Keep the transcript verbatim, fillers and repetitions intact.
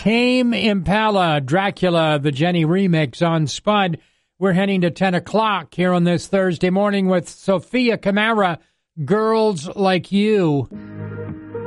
Tame Impala, Dracula, the Jenny remix on Spud. We're heading to ten o'clock here on this Thursday morning with Sophia Kamara, Girls Like You.